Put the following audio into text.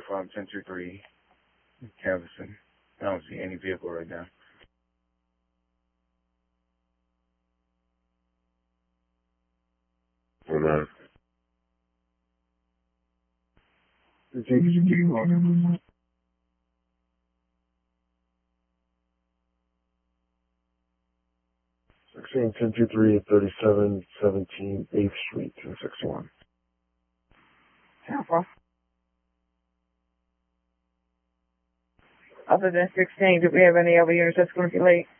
from 1023 Canvassing. I don't see any vehicle right now. Hold on. Section 1023 at 3717 8th Street, 261. Alpha. Other than 16, do we have any other units that's going to be late?